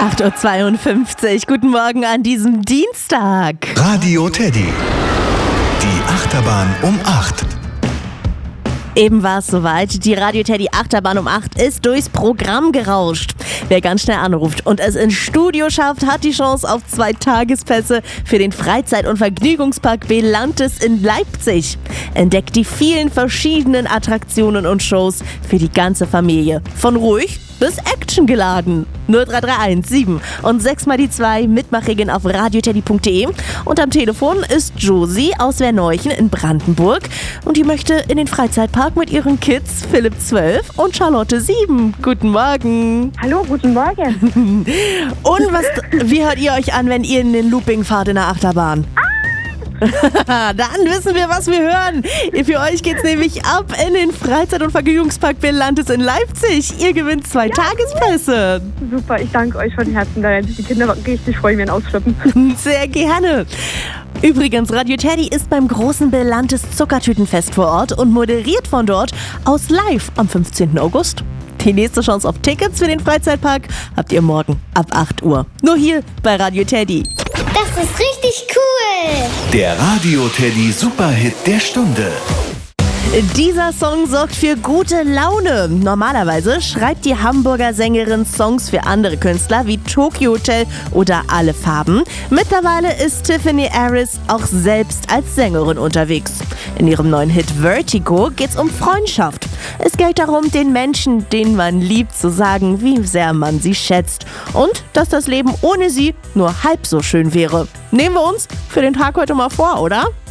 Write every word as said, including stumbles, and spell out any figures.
acht Uhr zweiundfünfzig, guten Morgen an diesem Dienstag. Radio Teddy. Die Achterbahn um acht. Eben war es soweit. Die Radio Teddy Achterbahn um acht ist durchs Programm gerauscht. Wer ganz schnell anruft und es ins Studio schafft, hat die Chance auf zwei Tagespässe für den Freizeit- und Vergnügungspark Belantes in Leipzig. Entdeckt die vielen verschiedenen Attraktionen und Shows für die ganze Familie. Von ruhig bis actiongeladen. null drei drei eins sieben und sechs mal die zwei Mitmachregeln auf radioteddy punkt de. Und am Telefon ist Josie aus Werneuchen in Brandenburg und die möchte in den Freizeitpark mit ihren Kids Philipp zwölf und Charlotte sieben. Guten Morgen. Hallo, guten Morgen. Und was, wie hört ihr euch an, wenn ihr in den Looping fahrt in der Achterbahn? Dann wissen wir, was wir hören. Für euch geht's nämlich ab in den Freizeit- und Vergnügungspark Belantes in Leipzig. Ihr gewinnt zwei ja, Tagespässe. Super, ich danke euch von Herzen. Da werden sich die Kinder richtig freuen, wenn ausflippen. Sehr gerne. Übrigens, Radio Teddy ist beim großen Belantes Zuckertütenfest vor Ort und moderiert von dort aus live am fünfzehnten August. Die nächste Chance auf Tickets für den Freizeitpark habt ihr morgen ab acht Uhr. Nur hier bei Radio Teddy. Das ist richtig cool! Der Radio Teddy Superhit der Stunde. Dieser Song sorgt für gute Laune. Normalerweise schreibt die Hamburger Sängerin Songs für andere Künstler wie Tokyo Hotel oder Alle Farben. Mittlerweile ist Tiffany Harris auch selbst als Sängerin unterwegs. In ihrem neuen Hit Vertigo geht's um Freundschaft. Es geht darum, den Menschen, den man liebt, zu sagen, wie sehr man sie schätzt und dass das Leben ohne sie nur halb so schön wäre. Nehmen wir uns für den Tag heute mal vor, oder?